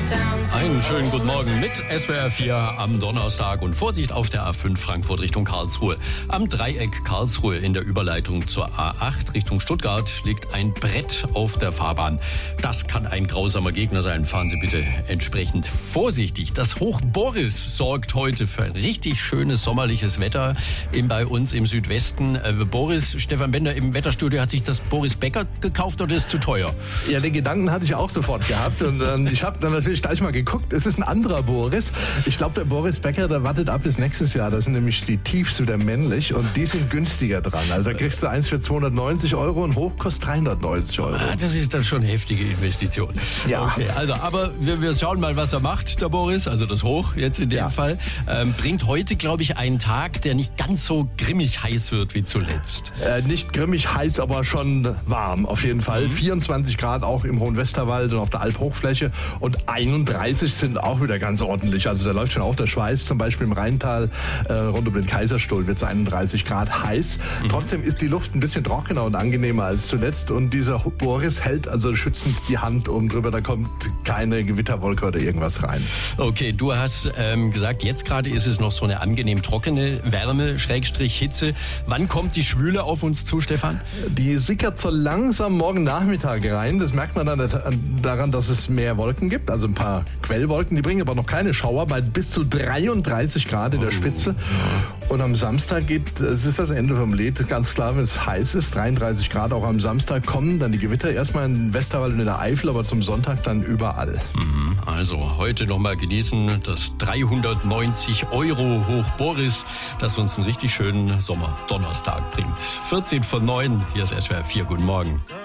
Einen schönen guten Morgen mit SWR 4 am Donnerstag und Vorsicht auf der A5 Frankfurt Richtung Karlsruhe. Am Dreieck Karlsruhe in der Überleitung zur A8 Richtung Stuttgart liegt ein Brett auf der Fahrbahn. Das kann ein grausamer Gegner sein. Fahren Sie bitte entsprechend vorsichtig. Das Hoch Boris sorgt heute für ein richtig schönes sommerliches Wetter bei uns im Südwesten. Boris, Stefan Bender im Wetterstudio, hat sich das Boris Becker gekauft oder ist zu teuer? Ja, den Gedanken hatte ich auch sofort gehabt und ich habe dann natürlich gleich mal geguckt, es ist ein anderer Boris. Ich glaube, der Boris Becker, der wartet ab bis nächstes Jahr. Das sind nämlich die Tiefs wieder männlich und die sind günstiger dran. Also da kriegst du eins für 290 Euro und hoch kostet 390 Euro. Ah, das ist dann schon eine heftige Investition. Ja. Okay, also, aber wir schauen mal, was er macht, der Boris, also das Hoch jetzt in dem Fall. Bringt heute, glaube ich, einen Tag, der nicht ganz so grimmig heiß wird wie zuletzt. Nicht grimmig heiß, aber schon warm auf jeden Fall. 24 Grad auch im Hohen Westerwald und auf der Alphochfläche und 31 sind auch wieder ganz ordentlich. Also da läuft schon auch der Schweiß, zum Beispiel im Rheintal rund um den Kaiserstuhl wird es 31 Grad heiß. Trotzdem ist die Luft ein bisschen trockener und angenehmer als zuletzt und dieser Boris hält also schützend die Hand oben drüber, da kommt keine Gewitterwolke oder irgendwas rein. Okay, du hast gesagt, jetzt gerade ist es noch so eine angenehm trockene Wärme, Schrägstrich Hitze. Wann kommt die Schwüle auf uns zu, Stefan? Die sickert so langsam morgen Nachmittag rein. Das merkt man dann daran, dass es mehr Wolken gibt, also ein paar Quellwolken. Die bringen aber noch keine Schauer bei bis zu 33 Grad in der Spitze. Und am Samstag es ist das Ende vom Lied. Ganz klar, wenn es heiß ist, 33 Grad auch am Samstag kommen dann die Gewitter erstmal in Westerwald und in der Eifel, aber zum Sonntag dann überall. Also heute nochmal genießen das 390 Euro Hoch Boris, das uns einen richtig schönen Sommerdonnerstag bringt. 14 von 9, hier ist SWR 4, guten Morgen.